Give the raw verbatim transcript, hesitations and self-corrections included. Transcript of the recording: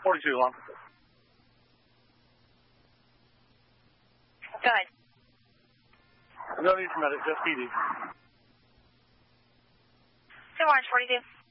forty-two, long. Go ahead. No need for medic, just P D. Two Orange, forty-two.